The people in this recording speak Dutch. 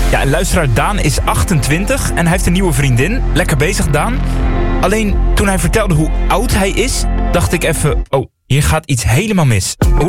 Ja, en luisteraar Daan is 28 en hij heeft een nieuwe vriendin. Lekker bezig, Daan. Alleen toen hij vertelde hoe oud hij is, dacht ik even... Oh, hier gaat iets helemaal mis. Hoe